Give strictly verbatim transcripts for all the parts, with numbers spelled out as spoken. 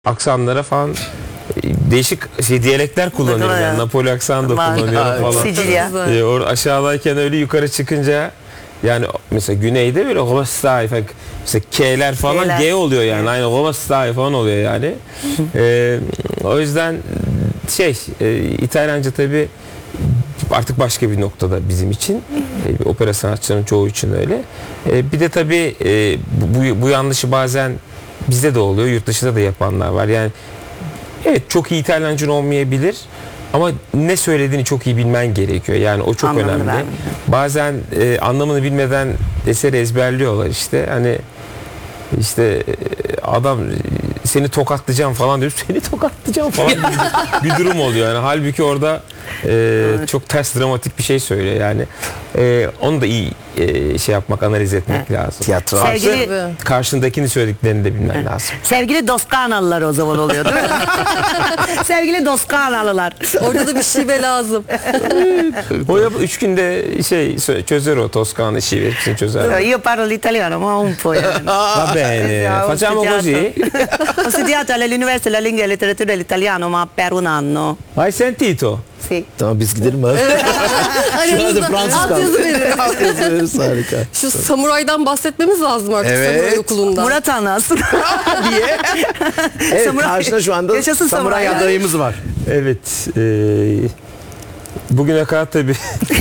aksanlara falan değişik şey diyalekler kullanıyorum. Yani Napoli aksanı da kullanıyorum falan. Sicilya. Ee, or aşağıdayken öyle yukarı çıkınca yani mesela güneyde böyle Rovastai falan mesela K'ler falan K'ler. G oluyor yani. Aynı Rovastai falan oluyor yani. ee, o yüzden şey e, İtalyanca tabii artık başka bir noktada bizim için. E, opera sanatçılarının çoğu için öyle. E, bir de tabii e, bu, bu yanlışı bazen bizde de oluyor. Yurt dışında da yapanlar var. Yani evet çok iyi İtalyancın olmayabilir ama ne söylediğini çok iyi bilmen gerekiyor. Yani o çok anlamını önemli. Vermiyor. Bazen e, anlamını bilmeden eseri ezberliyorlar işte. Hani işte adam seni tokatlayacağım falan diyor. Seni tokatlayacağım falan bir, bir durum oluyor. Yani halbuki orada e, çok ters dramatik bir şey söylüyor. Yani e, onu da iyi e, şey yapmak, analiz etmek evet. lazım. Tiyatro. Sevgili karşındakini söylediklerini de bilmen evet. lazım. Sevgili Doskanalılar o zaman oluyor değil mi? Sevgili Doskanalılar. Orada da bir şive lazım. O yap üç günde şey çözer o Toskana şivesini çözer. Io parlo l'italiano ma un po'. Va bene, facciamo così. Ho studiato all'Università della Lingua e Letteratura dell'Italiano ma per un anno. Hai sentito? Sì. Tamam biz gidelim abi. Şu anda Fransız kaldı. Harika. Şu samuraydan bahsetmemiz lazım artık evet. Samuray okulundan. Murat anlatsın. Niye? Evet Samuray. Karşına şu anda Yaşasın samuray samuray adayımız var. Evet. E, bugüne kadar tabii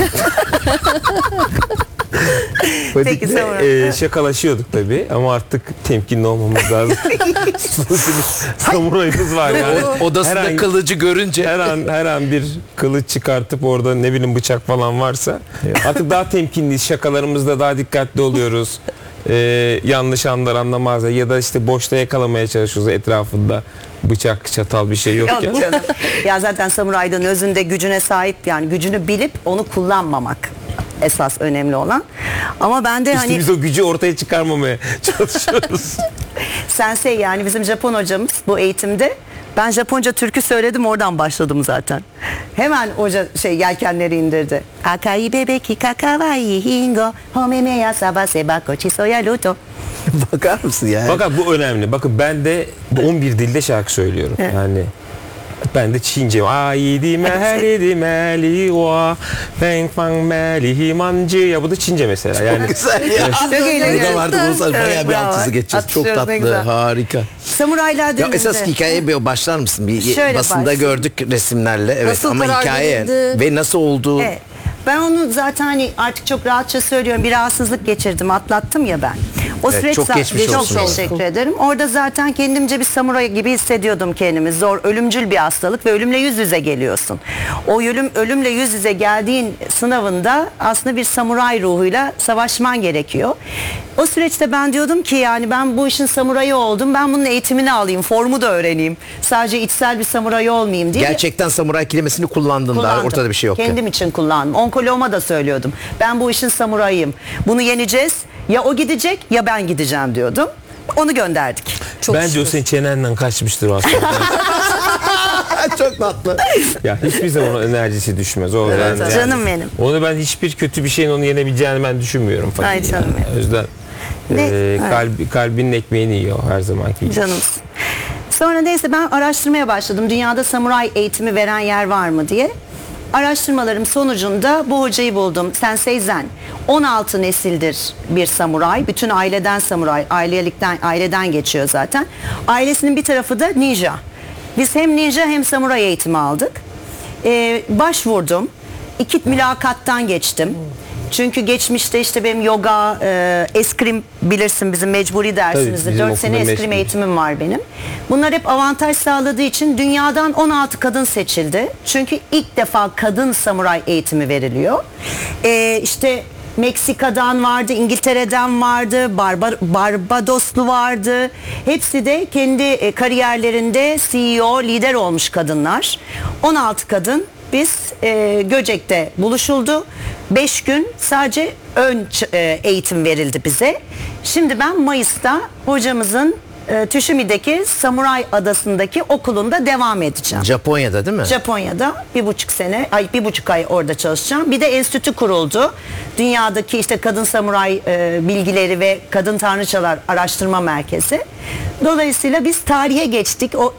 Peki, e, şakalaşıyorduk tabii ama artık temkinli olmamız lazım. Samurayımız var yani. Odasında her kılıcı görünce her an her an bir kılıç çıkartıp orada ne bileyim bıçak falan varsa artık daha temkinliyiz. Şakalarımızda daha dikkatli oluyoruz. Ee, yanlış anlar anlamazlar ya da işte boşta yakalamaya çalışıyoruz etrafında bıçak çatal bir şey yok ya. Ya zaten samuraydan özünde gücüne sahip yani gücünü bilip onu kullanmamak esas önemli olan. Ama ben de işte hani biz o gücü ortaya çıkarmamaya çalışıyoruz. Sensei yani bizim Japon hocamız bu eğitimde ben Japonca türkü söyledim oradan başladım zaten. Hemen hoca şey yelkenleri indirdi. Akai bebeki kakawai hingo homeme yasaba sebako chisoya luto. Bakar mısın yani? Fakat bu önemli. Bakın ben de on bir dilde şarkı söylüyorum. Evet. Yani ben de Çince. Ayidi mehli meli wa feng fang meli himancı ya bu da Çince mesela. Yani güzel ya. Burada vardı bu bayağı bir alt hızı geçeceğiz. Çok tatlı, harika. Samuraylar ya esas hikayeye bir başlar mısın? Bir Şöyle basında başlayayım. Gördük resimlerle. Evet nasıl ama hikaye verildi? Ve nasıl oldu? Evet. Ben onu zaten hani artık çok rahatça söylüyorum. Bir rahatsızlık geçirdim, atlattım ya ben. O evet, süreç çok geçmiş çok olsun. teşekkür ederim. Orada zaten kendimce bir samuray gibi hissediyordum kendimi. Zor, ölümcül bir hastalık ve ölümle yüz yüze geliyorsun. O ölüm ölümle yüz yüze geldiğin sınavında aslında bir samuray ruhuyla savaşman gerekiyor. O süreçte ben diyordum ki yani ben bu işin samurayı oldum. Ben bunun eğitimini alayım, formu da öğreneyim. Sadece içsel bir samuray olmayayım diye. Gerçekten samuray kelimesini kullandın da ortada bir şey yok. Kendim için kullandım. Onkoloğuma da söylüyordum. Ben bu işin samurayıyım. Bunu yeneceğiz. Ya o gidecek ya ben gideceğim diyordum. Onu gönderdik. Çok Bence şükür. O senin çenenden kaçmıştır aslında. Çok tatlı. Ya hiçbir zaman o enerjisi düşmez. O evet, yani, canım benim. Onu ben hiçbir kötü bir şeyin onu yenebileceğini ben düşünmüyorum. Ay yani. Canım benim. O yüzden e, kalbi, kalbinin ekmeğini yiyor her zamanki gibi. Canım. Sonra neyse ben araştırmaya başladım. Dünyada samuray eğitimi veren yer var mı diye. Araştırmalarım sonucunda bu hocayı buldum. Sensei Zen. on altı nesildir bir samuray. Bütün aileden samuray. Ailelikten, aileden geçiyor zaten. Ailesinin bir tarafı da ninja. Biz hem ninja hem samuray eğitimi aldık. Ee, başvurdum. İki mülakattan geçtim. Çünkü geçmişte işte benim yoga, e, eskrim bilirsin bizim mecburi dersimizde. dört sene eskrim eğitimim var benim. Bunlar hep avantaj sağladığı için dünyadan on altı kadın seçildi. Çünkü ilk defa kadın samuray eğitimi veriliyor. E, işte Meksika'dan vardı, İngiltere'den vardı, Barbar Barbadoslu vardı. Hepsi de kendi e, kariyerlerinde C E O, lider olmuş kadınlar. on altı kadın. Biz e, Göcek'te buluşuldu. beş gün sadece ön e, eğitim verildi bize. Şimdi ben Mayıs'ta hocamızın e, Tsushimi'deki Samuray Adası'ndaki okulunda devam edeceğim. Japonya'da değil mi? Japonya'da bir buçuk sene, ay bir buçuk ay orada çalışacağım. Bir de enstitü kuruldu. Dünyadaki işte kadın samuray e, bilgileri ve kadın tanrıçalar araştırma merkezi. Dolayısıyla biz tarihe geçtik. O